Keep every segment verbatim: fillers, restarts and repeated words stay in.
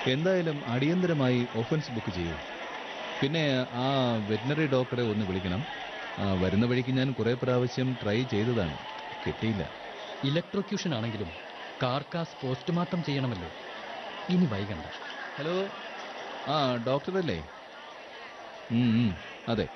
എന്തായാലും അടിയന്തരമായി offence book ചെയ്യൂ. പിന്നെ ആ വെറ്റിനറി ഡോക്ടറെ ഒന്ന് വിളിക്കണം. ആ, വരുന്ന വഴിക്ക് ഞാൻ കുറെ പ്രാവശ്യം ട്രൈ ചെയ്തതാണ്, കിട്ടിയില്ല. ഇലക്ട്രോക്യൂഷൻ ആണെങ്കിലും കാർക്കാസ് പോസ്റ്റ്മോർട്ടം ചെയ്യണമല്ലോ. ഇനി വൈകണ്ട. ഹലോ, ആ ഡോക്ടറല്ലേ? ഉം, ഉം, അതെ.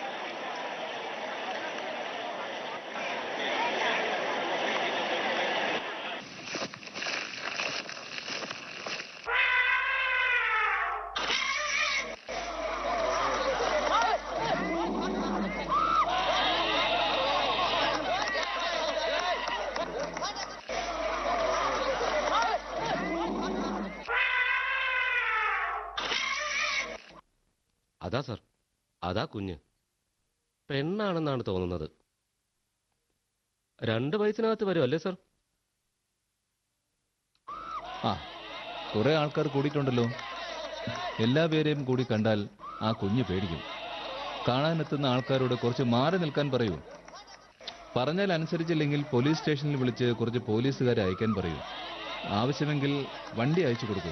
അതാ സർ, അതാ കുഞ്ഞ്. പെണ്ണാണെന്നാണ് തോന്നുന്നത്. രണ്ട് വയസ്സിനകത്ത് വരും അല്ലേ സർ? ആ, കുറെ ആൾക്കാർ കൂടിയിട്ടുണ്ടല്ലോ. എല്ലാവരെയും കൂടി കണ്ടാൽ ആ കുഞ്ഞ് പേടിക്കും. കാണാനെത്തുന്ന ആൾക്കാരോട് കുറച്ച് മാറി നിൽക്കാൻ പറയൂ. പറഞ്ഞാൽ അനുസരിച്ചില്ലെങ്കിൽ പോലീസ് സ്റ്റേഷനിൽ വിളിച്ച് കുറച്ച് പോലീസുകാരെ അയക്കാൻ പറയൂ. ആവശ്യമെങ്കിൽ വണ്ടി അയച്ചു കൊടുക്കൂ.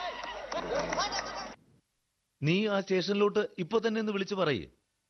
നീ ആ സ്റ്റേഷനിലോട്ട് ഇപ്പൊ തന്നെ ഒന്ന് വിളിച്ചു പറയേ.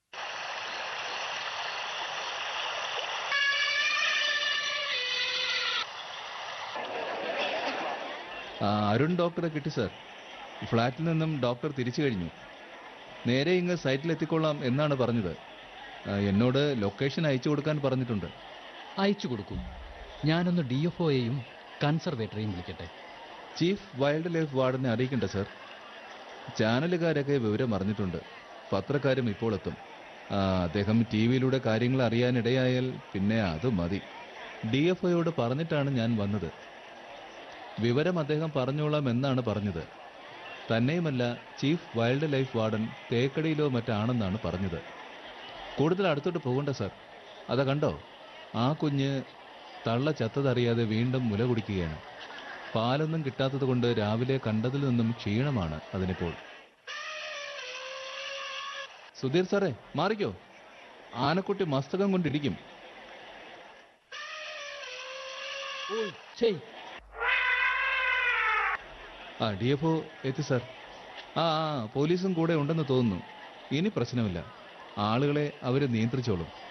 അരുൺ ഡോക്ടറെ കിട്ടി സാർ. ഫ്ലാറ്റിൽ നിന്നും ഡോക്ടർ തിരിച്ചു കഴിഞ്ഞു. നേരെ ഇങ്ങ് സൈറ്റിലെത്തിക്കൊള്ളാം എന്നാണ് പറഞ്ഞത്. എന്നോട് ലൊക്കേഷൻ അയച്ചു കൊടുക്കാൻ പറഞ്ഞിട്ടുണ്ട്. അയച്ചു കൊടുക്കൂ. ഞാനൊന്ന് ഡി എഫ് ഒയെയും കൺസർവേറ്ററെയും വിളിക്കട്ടെ. Chief wild life വാർഡനെ അറിയിക്കണ്ടേ sir? ചാനലുകാരൊക്കെ വിവരം അറിഞ്ഞിട്ടുണ്ട്. പത്രക്കാരും ഇപ്പോൾ എത്തും. അദ്ദേഹം ടി വിയിലൂടെ കാര്യങ്ങൾ അറിയാനിടയായാൽ പിന്നെ അത് മതി. ഡി എഫ് ഒയോട് പറഞ്ഞിട്ടാണ് ഞാൻ വന്നത്. വിവരം അദ്ദേഹം പറഞ്ഞോളാം എന്നാണ് പറഞ്ഞത്. തന്നെയുമല്ല, ചീഫ് വൈൽഡ് ലൈഫ് വാർഡൻ തേക്കടിയിലോ മറ്റാണെന്നാണ് പറഞ്ഞത്. കൂടുതൽ അടുത്തോട്ട് പോകണ്ട സാർ. അതാ കണ്ടോ, ആ കുഞ്ഞ് തള്ള ചത്തതറിയാതെ വീണ്ടും മുല കുടിക്കുകയാണ്. പാലൊന്നും കിട്ടാത്തത് കൊണ്ട് രാവിലെ കണ്ടതിൽ നിന്നും ക്ഷീണമാണ് അതിനിപ്പോൾ. സുധീർ സാറേ, മാറിക്കോ. ആനക്കുട്ടി മസ്തകം കൊണ്ടിരിക്കും. ആ ഡി എഫ് ഒ എത്തി സാർ. ആ ആ പോലീസും കൂടെ ഉണ്ടെന്ന് തോന്നുന്നു. ഇനി പ്രശ്നമില്ല. ആളുകളെ അവര് നിയന്ത്രിച്ചോളും.